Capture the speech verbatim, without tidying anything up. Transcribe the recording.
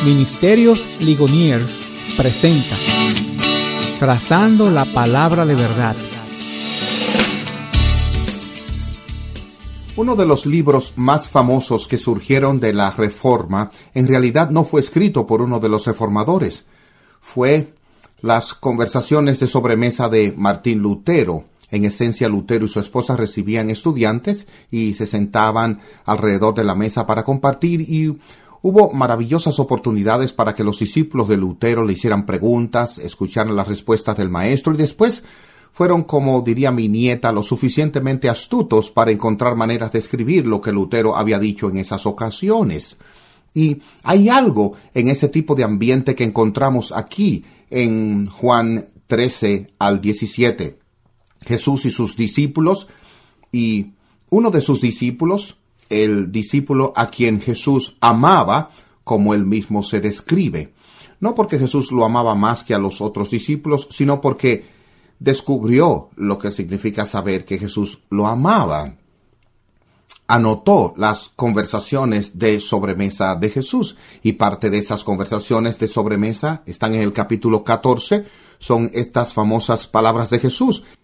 Ministerios Ligoniers presenta Trazando la Palabra de Verdad. Uno de los libros más famosos que surgieron de la Reforma en realidad no fue escrito por uno de los reformadores. Fue Las Conversaciones de Sobremesa de Martín Lutero. En esencia, Lutero y su esposa recibían estudiantes y se sentaban alrededor de la mesa para compartir, y hubo maravillosas oportunidades para que los discípulos de Lutero le hicieran preguntas, escucharan las respuestas del maestro, y después fueron, como diría mi nieta, lo suficientemente astutos para encontrar maneras de escribir lo que Lutero había dicho en esas ocasiones. Y hay algo en ese tipo de ambiente que encontramos aquí en Juan trece al diecisiete. Jesús y sus discípulos, y uno de sus discípulos, el discípulo a quien Jesús amaba, como él mismo se describe. No porque Jesús lo amaba más que a los otros discípulos, sino porque descubrió lo que significa saber que Jesús lo amaba. Anotó las conversaciones de sobremesa de Jesús, y parte de esas conversaciones de sobremesa están en el capítulo catorce, son estas famosas palabras de Jesús.